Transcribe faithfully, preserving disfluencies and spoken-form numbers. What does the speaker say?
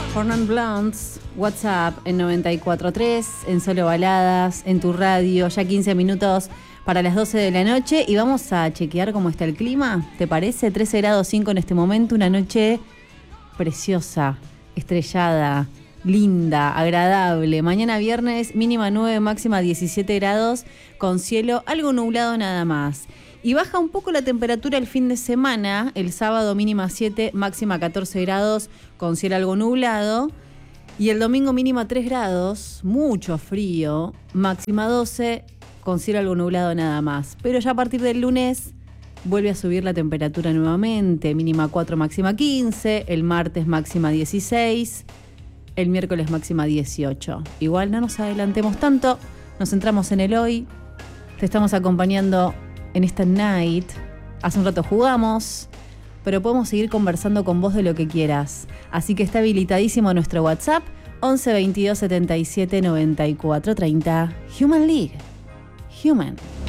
Four Non Blondes, WhatsApp en noventa y cuatro tres, en Solo Baladas, en tu radio, ya quince minutos para las doce de la noche y vamos a chequear cómo está el clima, ¿te parece? trece grados cinco en este momento, una noche preciosa, estrellada, linda, agradable. Mañana viernes, mínima nueve, máxima diecisiete grados, con cielo algo nublado nada más. Y baja un poco la temperatura el fin de semana, el sábado mínima siete, máxima catorce grados, con cielo algo nublado. Y el domingo mínima tres grados, mucho frío, máxima doce, con cielo algo nublado nada más. Pero ya a partir del lunes vuelve a subir la temperatura nuevamente, mínima cuatro, máxima quince, el martes máxima dieciséis, el miércoles máxima dieciocho. Igual no nos adelantemos tanto, nos centramos en el hoy, te estamos acompañando en esta night. Hace un rato jugamos, pero podemos seguir conversando con vos de lo que quieras. Así que está habilitadísimo nuestro WhatsApp once veintidós setenta y siete noventa y cuatro treinta. Human League. Human.